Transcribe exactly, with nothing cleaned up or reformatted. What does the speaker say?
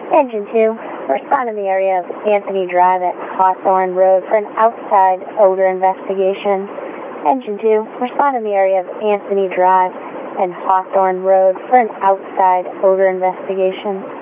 Engine two, respond in the area of Anthony Drive at Hawthorne Road for an outside odor investigation. Engine two, respond in the area of Anthony Drive and Hawthorne Road for an outside odor investigation.